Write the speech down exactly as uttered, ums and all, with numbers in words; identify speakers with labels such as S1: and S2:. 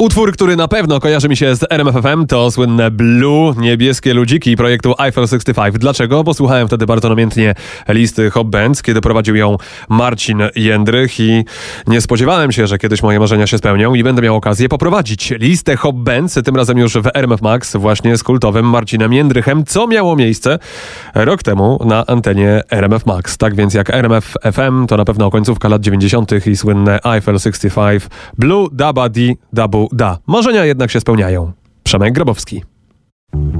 S1: Utwór, który na pewno kojarzy mi się z R M F F M, to słynne Blue, niebieskie ludziki projektu Eiffel sześćdziesiąt pięć. Dlaczego? Bo słuchałem wtedy bardzo namiętnie listy Hop Bands, kiedy prowadził ją Marcin Jędrych i nie spodziewałem się, że kiedyś moje marzenia się spełnią i będę miał okazję poprowadzić listę Hop Bands, tym razem już w R M F Max, właśnie z kultowym Marcinem Jędrychem, co miało miejsce rok temu na antenie R M F Max. Tak więc jak R M F F M, to na pewno końcówka lat dziewięćdziesiątych i słynne Eiffel sześćdziesiąt pięć, Blue, Daba Di, Dabu Da. Marzenia jednak się spełniają. Przemek Grabowski.